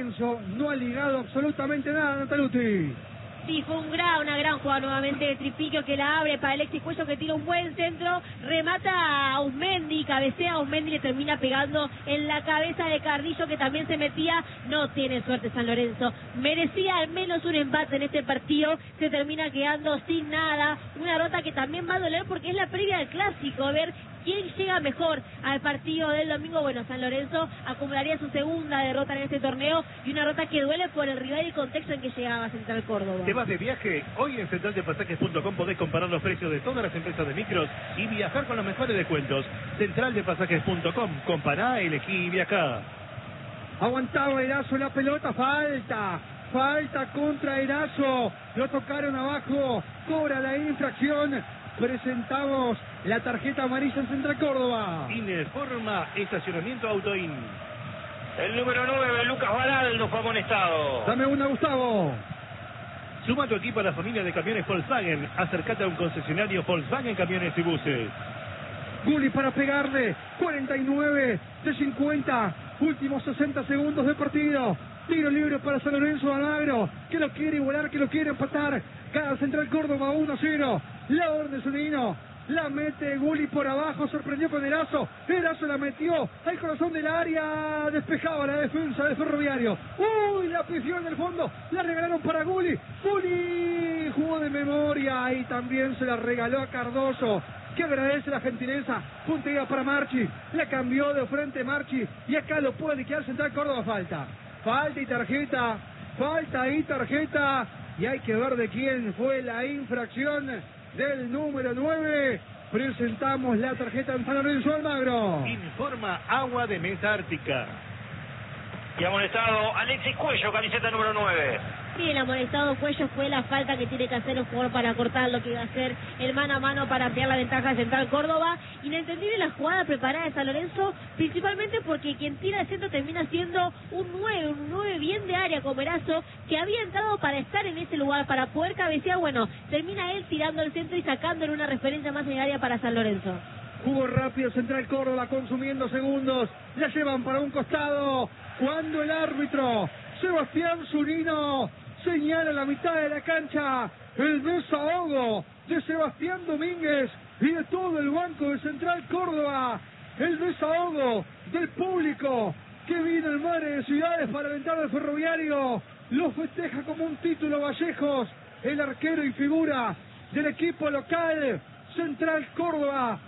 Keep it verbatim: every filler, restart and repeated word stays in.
Lorenzo no ha ligado absolutamente nada, Nataluti. Sí, fue un gran, una gran jugada nuevamente de Tripiquio, que la abre para Alexis Cuello, que tira un buen centro, remata a Ausmendi, cabecea a Ausmendi, le termina pegando en la cabeza de Cardillo, que también se metía. No tiene suerte San Lorenzo, merecía al menos un empate en este partido, se termina quedando sin nada, una derrota que también va a doler porque es la previa del clásico, a ver quién llega mejor al partido del domingo. Bueno, San Lorenzo acumularía su segunda derrota en este torneo y una derrota que duele por el rival y el contexto en que llegaba a Central Córdoba. ¿Te vas de viaje? Hoy en central de pasajes punto com podés comparar los precios de todas las empresas de micros y viajar con los mejores descuentos. central de pasajes punto com, compará, elegí y viajá. Aguantaba Erazo la pelota, falta, falta contra Erazo, lo tocaron abajo, cobra la infracción. Presentamos la tarjeta amarilla en Central Córdoba. Informa estacionamiento Autoin. El número nueve, Lucas Baraldo, fue amonestado. Dame una, Gustavo. Suma tu equipo a la familia de camiones Volkswagen. Acércate a un concesionario Volkswagen Camiones y Buses. Gulli para pegarle. cuarenta y nueve de cincuenta. Últimos sesenta segundos de partido. Tiro libre para San Lorenzo Almagro, que lo quiere igualar, que lo quiere empatar. Cada Central Córdoba uno a cero. La orden de Zunino. La mete Gulli por abajo, sorprendió con Erazo. Erazo la metió al corazón del área. Despejaba la defensa de Ferroviario. Uy, la pifió en el fondo. La regalaron para Gulli. Gulli jugó de memoria y también se la regaló a Cardoso, que agradece la gentileza. Puntería para Marchi. La cambió de frente Marchi. Y acá lo puede liquidar Central Córdoba. Falta. Falta y tarjeta. Falta y tarjeta. Y hay que ver de quién fue la infracción del número nueve. Presentamos la tarjeta en San Lorenzo Almagro. Informa Agua de Mesa Ártica. Y amonestado Alexis Cuello, camiseta número nueve. Sí, el amonestado Cuello fue la falta que tiene que hacer el jugador para cortar lo que iba a hacer el mano a mano para ampliar la ventaja de Central Córdoba. Inentendible la jugada preparada de San Lorenzo, principalmente porque quien tira el centro termina siendo un nueve, un nueve bien de área como Erazo, que había entrado para estar en ese lugar, para poder cabecear. Bueno, termina él tirando el centro y sacándole una referencia más en el área para San Lorenzo. Jugó rápido Central Córdoba, consumiendo segundos. La llevan para un costado. Cuando el árbitro Sebastián Zunino señala la mitad de la cancha, el desahogo de Sebastián Domínguez y de todo el banco de Central Córdoba. El desahogo del público que vino en Madre de Ciudades para alentar al Ferroviario. Lo festeja como un título Vallejos, el arquero y figura del equipo local. Central Córdoba